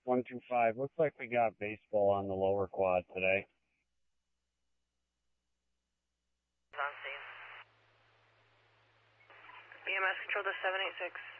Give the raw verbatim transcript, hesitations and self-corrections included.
one two five. Looks like we got baseball on the lower quad today. On scene. B M S control to seven eight six.